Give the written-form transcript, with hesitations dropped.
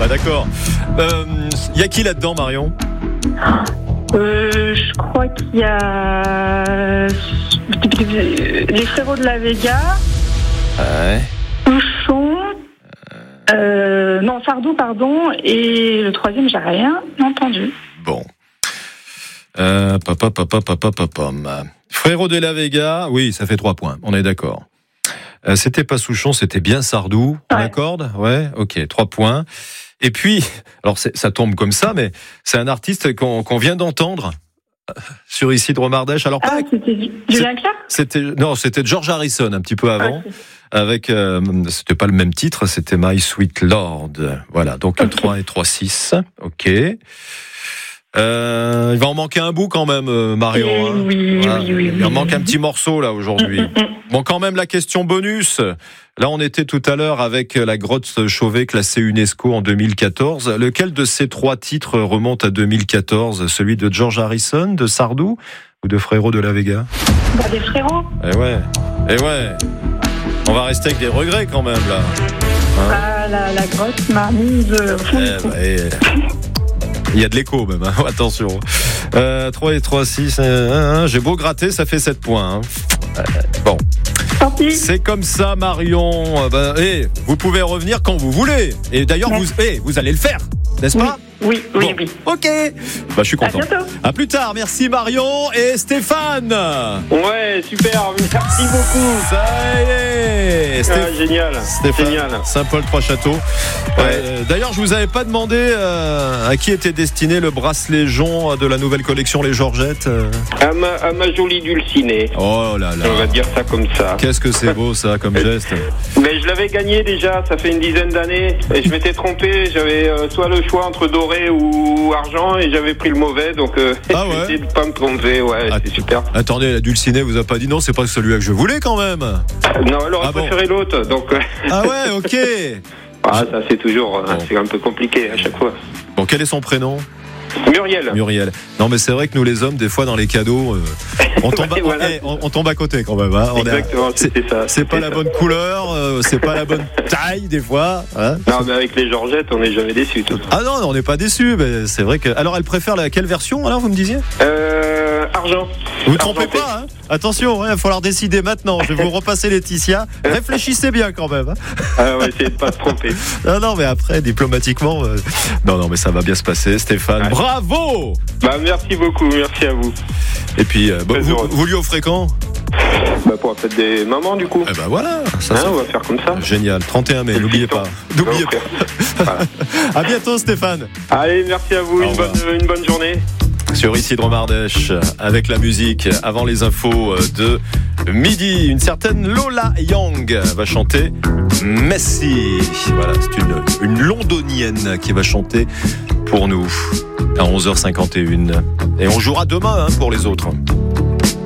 Bah d'accord. Y a qui là-dedans, Marion ? Je crois qu'il y a les frérots de la Vega. Ouais. Bouchon. Non, Sardou, pardon. Et le troisième, j'ai rien entendu. Bon. Frérot de la Vega, oui, ça fait 3 points, on est d'accord. C'était pas Souchon, c'était bien Sardou, on accorde ? Ouais, ok, 3 points. Et puis, alors ça tombe comme ça, mais c'est un artiste qu'on vient d'entendre sur Isidro Mardèche. Alors pas. C'était Julien Clerc ? C'était George Harrison un petit peu avant. Okay. Avec, c'était pas le même titre, c'était My Sweet Lord. Voilà, donc 3 et 3, 6. Ok. Il va en manquer un bout quand même, Marion. Oui. Il en manque un petit morceau là aujourd'hui. Bon, quand même la question bonus. Là, on était tout à l'heure avec la grotte Chauvet classée UNESCO en 2014. Lequel de ces 3 titres remonte à 2014 ? Celui de George Harrison, de Sardou ou de Frérot de la Vega ? Des frérots. Eh ouais. On va rester avec des regrets quand même là. La grotte m'a mise au fond du trou. Il y a de l'écho même, hein. Attention. 3 et 3, 6, j'ai beau gratter, ça fait 7 points. Bon. C'est comme ça, Marion. Vous pouvez revenir quand vous voulez. Et d'ailleurs, vous allez le faire, n'est-ce pas ? Oui. Ok. Je suis content. À bientôt. À plus tard. Merci Marion et Stéphane. Ouais, super. Merci beaucoup. Ça y est. Génial. Stéphane, génial. Saint-Paul-Trois-Châteaux. D'ailleurs, je vous avais pas demandé à qui était destiné le bracelet jonc de la nouvelle collection Les Georgettes. À ma jolie Dulcinée. Oh là là. On va dire ça comme ça. Qu'est-ce que c'est beau ça comme geste. Mais je l'avais gagné déjà, ça fait une dizaine d'années. Et je m'étais trompé, j'avais soit le choix entre doré ou argent et j'avais pris le mauvais, donc j'essayais de pas me tromper. C'est super. Attendez, la Dulcinée vous a pas dit non, c'est pas celui-là que je voulais quand même. Non, elle aurait préféré l'autre, donc. Ah ouais, ok. Ça c'est toujours, c'est un peu compliqué à chaque fois. Bon, quel est son prénom ? Muriel. Non, mais c'est vrai que nous les hommes, des fois dans les cadeaux, on tombe à côté quand même. Hein. Exactement, c'était ça. C'est pas la bonne couleur, c'est pas la bonne taille des fois. Hein. Non, mais avec les Georgettes, on n'est jamais déçus. Ah non, on n'est pas déçus. Mais c'est vrai que. Alors, elle préfère quelle version alors, vous me disiez ? Argent. Vous ne trompez pas, hein. Attention, il va falloir décider maintenant. Je vais vous repasser Laetitia. Réfléchissez bien quand même. On va essayer de pas se tromper. Non, mais après, diplomatiquement, non, mais ça va bien se passer, Stéphane. Bravo. Merci beaucoup, merci à vous. Et puis, vous lui offrez quand ? Pour la fête des mamans, du coup. Voilà. On va faire comme ça. Génial. 31 mai, n'oubliez pas. Voilà. À bientôt, Stéphane. Allez, merci à vous. Une bonne journée. Sur Isidro Mardèche, avec la musique, avant les infos de midi, une certaine Lola Young va chanter Messi. Voilà, c'est une londonienne qui va chanter pour nous à 11h51. Et on jouera demain pour les autres.